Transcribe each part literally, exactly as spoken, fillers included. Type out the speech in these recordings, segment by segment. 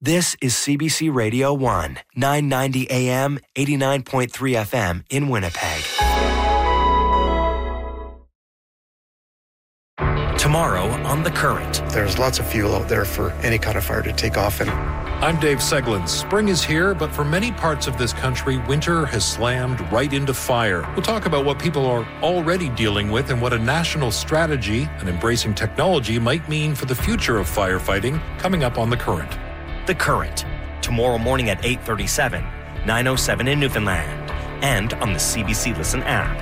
This is C B C Radio one, nine ninety A M, eighty-nine point three F M in Winnipeg. Tomorrow on The Current. There's lots of fuel out there for any kind of fire to take off. And I'm Dave Seglin. Spring is here, but for many parts of this country, winter has slammed right into fire. We'll talk about what people are already dealing with and what a national strategy and embracing technology might mean for the future of firefighting coming up on The Current. The Current, tomorrow morning at eight thirty-seven, nine oh seven in Newfoundland, and on the C B C Listen app.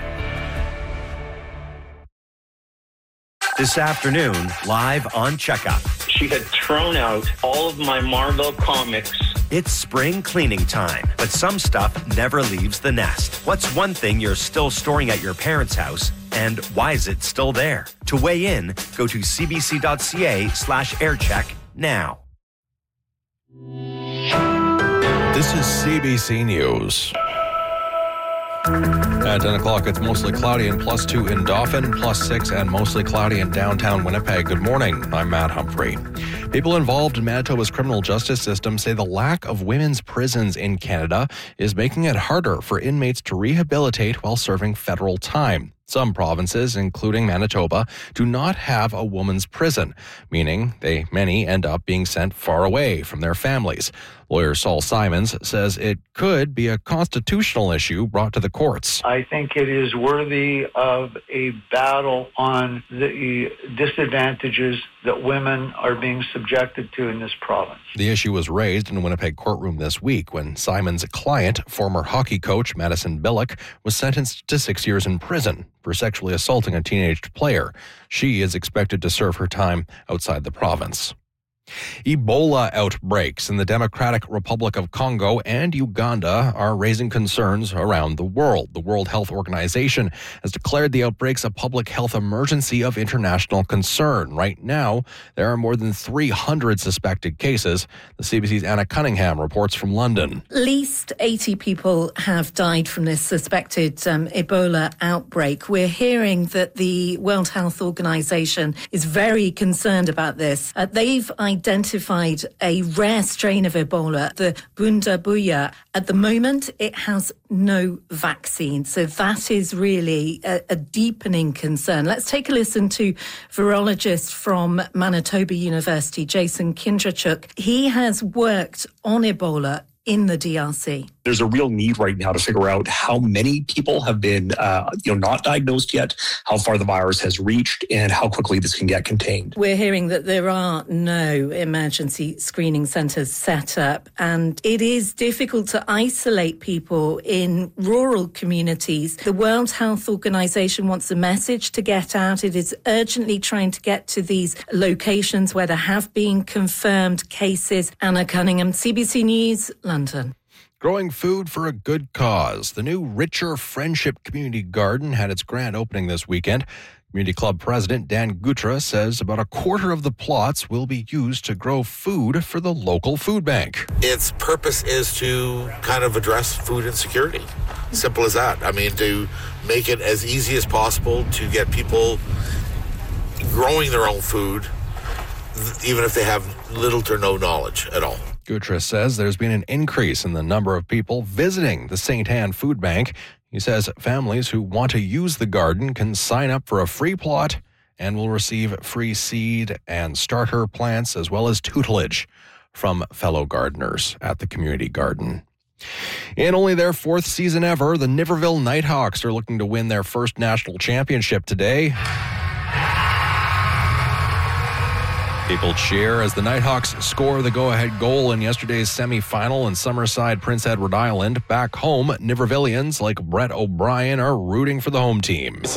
This afternoon, live on Checkup. She had thrown out all of my Marvel comics. It's spring cleaning time, but some stuff never leaves the nest. What's one thing you're still storing at your parents' house, and why is it still there? To weigh in, go to cbc.ca slash aircheck now. This is C B C News. At ten o'clock, it's mostly cloudy and plus two in Dauphin, plus six and mostly cloudy in downtown Winnipeg. Good morning. I'm Matt Humphrey. People involved in Manitoba's criminal justice system say the lack of women's prisons in Canada is making it harder for inmates to rehabilitate while serving federal time. Some provinces, including Manitoba, do not have a woman's prison, meaning they many end up being sent far away from their families. Lawyer Saul Simons says it could be a constitutional issue brought to the courts. I think it is worthy of a battle on the disadvantages that women are being subjected to in this province. The issue was raised in a Winnipeg courtroom this week when Simons' client, former hockey coach Madison Billick, was sentenced to six years in prison for sexually assaulting a teenage player. She is expected to serve her time outside the province. Ebola outbreaks in the Democratic Republic of Congo and Uganda are raising concerns around the world. The World Health Organization has declared the outbreaks a public health emergency of international concern. Right now, there are more than three hundred suspected cases. The C B C's Anna Cunningham reports from London. At least eighty people have died from this suspected um, Ebola outbreak. We're hearing that the World Health Organization is very concerned about this. Uh, they've identified a rare strain of Ebola, the Bundabuya. At the moment, it has no vaccine. So that is really a, a deepening concern. Let's take a listen to virologist from Manitoba University, Jason Kindrachuk. He has worked on Ebola in the D R C. There's a real need right now to figure out how many people have been, uh, you know, not diagnosed yet, how far the virus has reached, and how quickly this can get contained. We're hearing that there are no emergency screening centres set up, and it is difficult to isolate people in rural communities. The World Health Organization wants a message to get out. It is urgently trying to get to these locations where there have been confirmed cases. Anna Cunningham, C B C News, London. Growing food for a good cause. The new Richer Friendship Community Garden had its grand opening this weekend. Community Club President Dan Gutra says about a quarter of the plots will be used to grow food for the local food bank. Its purpose is to kind of address food insecurity. Simple as that. I mean, to make it as easy as possible to get people growing their own food, even if they have little to no knowledge at all. Gutra says there's been an increase in the number of people visiting the Saint Anne Food Bank. He says families who want to use the garden can sign up for a free plot and will receive free seed and starter plants as well as tutelage from fellow gardeners at the community garden. In only their fourth season ever, the Niverville Nighthawks are looking to win their first national championship today. People cheer as the Nighthawks score the go-ahead goal in yesterday's semi-final in Summerside, Prince Edward Island. Back home, Nivervillians like Brett O'Brien are rooting for the home team.